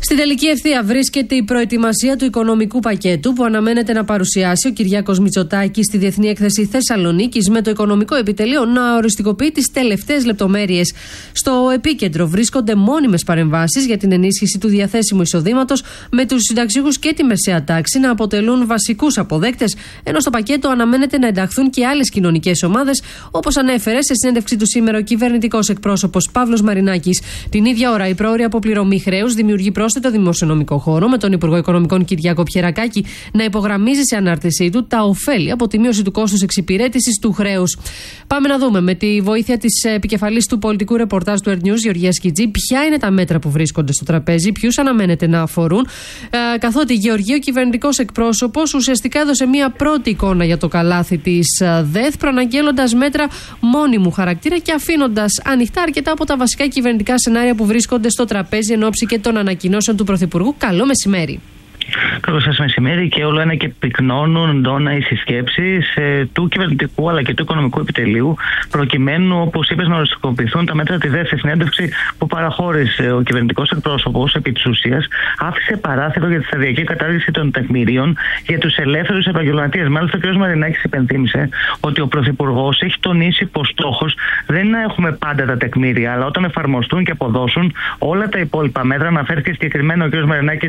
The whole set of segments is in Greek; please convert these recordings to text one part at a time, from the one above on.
Στην τελική ευθεία βρίσκεται η προετοιμασία του οικονομικού πακέτου που αναμένεται να παρουσιάσει ο Κυριάκος Μητσοτάκης στη Διεθνή Έκθεση Θεσσαλονίκης, με το οικονομικό επιτελείο να οριστικοποιεί τις τελευταίες λεπτομέρειες. Στο επίκεντρο βρίσκονται μόνιμες παρεμβάσεις για την ενίσχυση του διαθέσιμου εισοδήματος, με τους συνταξιούχους και τη μεσαία τάξη να αποτελούν βασικούς αποδέκτες, ενώ στο πακέτο αναμένεται να ενταχθούν και άλλες κοινωνικές ομάδες, όπως ανέφερε σε συνέντευξή του σήμερα ο κυβερνητικός εκπρόσωπος Παύλος Μαρινάκης. Την ίδια ώρα, η πρόωρη αποπληρωμή χρέους δημιουργεί πρόσθετο δημοσιονομικό χώρο, με τον Υπουργό Οικονομικών Κυριάκο Πιερακάκη να υπογραμμίζει σε ανάρτησή του τα ωφέλη από τη μείωση του κόστους εξυπηρέτησης του χρέους. Πάμε να δούμε, με τη βοήθεια της επικεφαλής του πολιτικού ρεπορτάζ του Earth News, Γεωργία Σκιτζή, ποια είναι τα μέτρα που βρίσκονται στο τραπέζι, ποιους αναμένεται να αφορούν. Καθότι, Γεωργία, ο κυβερνητικός εκπρόσωπος ουσιαστικά έδωσε μία πρώτη εικόνα για το καλάθι της ΔΕΘ, προαναγγέλλοντας μέτρα μόνιμου χαρακτήρα και αφήνοντας ανοιχτά αρκετά από τα βασικά κυβερνητικά σενάρια που βρίσκονται στο τραπέζι εν ώψη και των ανακοινώσεων του Πρωθυπουργού. Καλό μεσημέρι. Καλό σας μεσημέρι, και όλο ένα και πυκνώνουν ντόνα οι συσκέψεις του κυβερνητικού αλλά και του οικονομικού επιτελείου, προκειμένου, όπως είπες, να οριστικοποιηθούν τα μέτρα της ΔΕΘ. Σε συνέντευξη που παραχώρησε ο κυβερνητικός εκπρόσωπος, επί της ουσίας, άφησε παράθυρο για τη σταδιακή κατάργηση των τεκμηρίων για τους ελεύθερους επαγγελματίες. Μάλιστα, ο κ. Μαρινάκης υπενθύμησε ότι ο Πρωθυπουργός έχει τονίσει πως στόχος δεν είναι να έχουμε πάντα τα τεκμήρια, αλλά όταν εφαρμοστούν και αποδώσουν όλα τα υπόλοιπα μέτρα. Αναφέρθηκε συγκεκριμένα ο κ. Μαρινάκης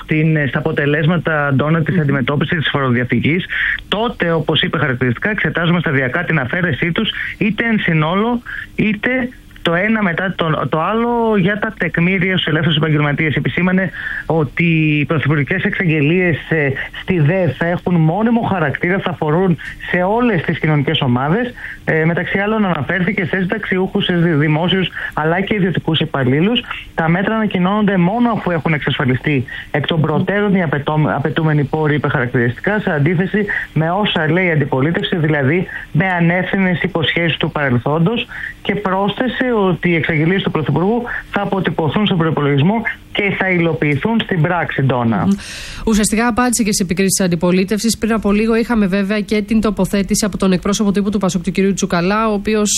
στα αποτελέσματα ντόνα της αντιμετώπισης της φοροδιαφυγής. Τότε, όπως είπε χαρακτηριστικά, εξετάζουμε σταδιακά την αφαίρεσή τους, είτε εν συνόλο, είτε το ένα μετά το άλλο, για τα τεκμήρια στους ελεύθερους επαγγελματίες. Επισήμανε ότι οι πρωθυπουργικές εξαγγελίες στη ΔΕΘ θα έχουν μόνιμο χαρακτήρα, θα αφορούν σε όλες τις κοινωνικές ομάδες. Μεταξύ άλλων, αναφέρθηκε σε συνταξιούχους, σε δημόσιους αλλά και ιδιωτικούς υπαλλήλους. Τα μέτρα ανακοινώνονται μόνο αφού έχουν εξασφαλιστεί εκ των προτέρων οι απαιτούμενοι πόροι, είπε χαρακτηριστικά, σε αντίθεση με όσα λέει η αντιπολίτευση, δηλαδή με ανεύθυνες υποσχέσεις του παρελθόντος, και πρόσθεσε ότι οι εξαγγελίες του Πρωθυπουργού θα αποτυπωθούν στον προϋπολογισμό και θα υλοποιηθούν στην πράξη, Ντόνα. Ουσιαστικά απάντησε και σε επικρίσεις της αντιπολίτευσης. Πριν από λίγο είχαμε βέβαια και την τοποθέτηση από τον εκπρόσωπο τύπου του ΠΑΣΟΚ, του κ. Τσουκαλά, ο οποίος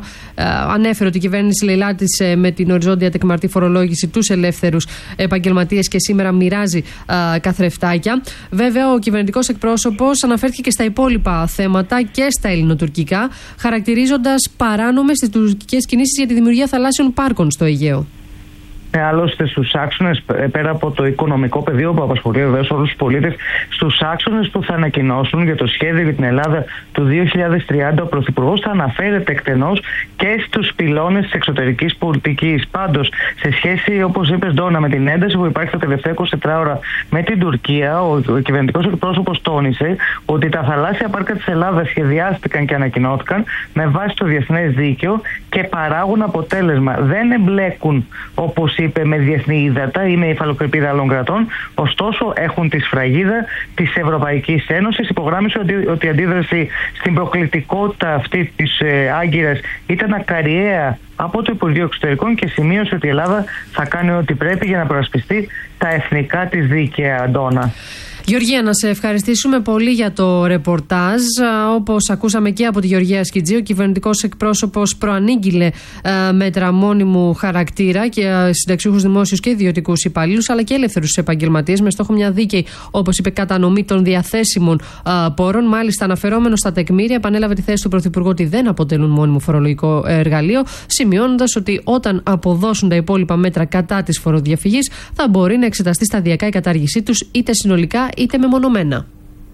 ανέφερε ότι η κυβέρνηση λαιλάτισε με την οριζόντια τεκμαρτή φορολόγηση τους ελεύθερους επαγγελματίες και σήμερα μοιράζει καθρεφτάκια. Βέβαια, ο κυβερνητικός εκπρόσωπος αναφέρθηκε και στα υπόλοιπα θέματα και στα ελληνοτουρκικά, χαρακτηρίζοντας παράνομες τις τουρκικές κινήσεις για τη δημιουργία θαλάσσιων πάρκων στο Αιγαίο. Άλλωστε, στους άξονες, πέρα από το οικονομικό πεδίο που απασχολεί βεβαίως όλους τους πολίτες, στους άξονες που θα ανακοινώσουν για το σχέδιο για την Ελλάδα του 2030, ο Πρωθυπουργός θα αναφέρεται εκτενώς και στους πυλώνες της εξωτερικής πολιτικής. Πάντως, σε σχέση, όπως είπες, Ντόνα, με την ένταση που υπάρχει τα τελευταία 24 ώρα με την Τουρκία, ο κυβερνητικός εκπρόσωπος τόνισε ότι τα θαλάσσια πάρκα της Ελλάδας σχεδιάστηκαν και ανακοινώθηκαν με βάση το διεθνές δίκαιο και παράγουν αποτέλεσμα. Δεν εμπλέκουν, όπως είπε, με διεθνή ύδατα ή με υφαλοκρηπίδα άλλων κρατών, ωστόσο έχουν τη σφραγίδα της Ευρωπαϊκής Ένωσης. Υπογράμμισε ότι η αντίδραση στην προκλητικότητα αυτή της Άγκυρας ήταν ακαριαία από το Υπουργείο Εξωτερικών και σημείωσε ότι η Ελλάδα θα κάνει ό,τι πρέπει για να προασπιστεί τα εθνικά της δίκαια, Αντώνα. Γεωργία, να σε ευχαριστήσουμε πολύ για το ρεπορτάζ. Όπως ακούσαμε και από τη Γεωργία Σκιτζή, ο κυβερνητικός εκπρόσωπος προανήγγειλε μέτρα μόνιμου χαρακτήρα και συνταξιούχους δημόσιους και ιδιωτικούς υπαλλήλους, αλλά και ελεύθερους επαγγελματίες, με στόχο μια δίκαιη, όπως είπε, κατανομή των διαθέσιμων πόρων. Μάλιστα, αναφερόμενο στα τεκμήρια, επανέλαβε τη θέση του Πρωθυπουργού ότι δεν αποτελούν μόνιμο φορολογικό εργαλείο, σημειώνοντας ότι όταν αποδώσουν τα υπόλοιπα μέτρα κατά της φοροδιαφυγής, θα μπορεί να εξεταστεί σταδιακά η κατάργησή τους, είτε συνολικά είτε μεμονωμένα.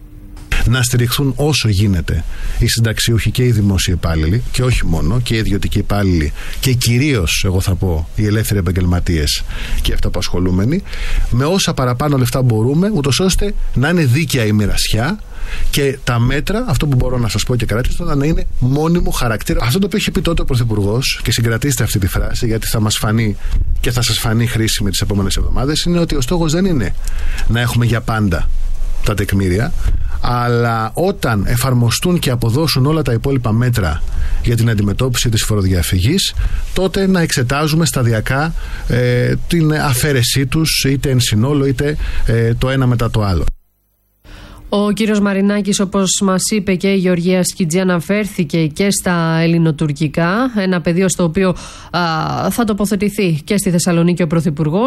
Να στηριχθούν όσο γίνεται οι συνταξιούχοι και οι δημόσιοι υπάλληλοι, και όχι μόνο, και οι ιδιωτικοί υπάλληλοι, και κυρίως, εγώ θα πω, οι ελεύθεροι επαγγελματίες και οι αυτοαπασχολούμενοι, με όσα παραπάνω λεφτά μπορούμε, ούτως ώστε να είναι δίκαια η μοιρασιά και τα μέτρα, αυτό που μπορώ να σας πω και κρατήστε, να είναι μόνιμου χαρακτήρα. Αυτό το οποίο είχε πει τότε ο Πρωθυπουργός, και συγκρατήστε αυτή τη φράση, γιατί θα μας φανεί και θα σας φανεί χρήσιμη τις επόμενες εβδομάδες, είναι ότι ο στόχος δεν είναι να έχουμε για πάντα τα τεκμήρια, αλλά όταν εφαρμοστούν και αποδώσουν όλα τα υπόλοιπα μέτρα για την αντιμετώπιση της φοροδιαφυγής, τότε να εξετάζουμε σταδιακά την αφαίρεσή τους, είτε εν συνόλο είτε το ένα μετά το άλλο. Ο κύριος Μαρινάκης, όπως μας είπε και η Γεωργία Σκιτζή, αναφέρθηκε και στα ελληνοτουρκικά, ένα πεδίο στο οποίο θα τοποθετηθεί και στη Θεσσαλονίκη ο Πρωθυπουργός.